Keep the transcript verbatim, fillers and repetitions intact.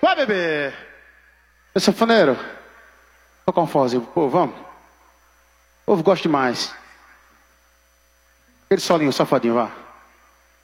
Vai, bebê! Ô, sanfoneiro, tocar um forrozinho pro povo, vamos? O povo gosta demais. Aquele solinho safadinho, vá.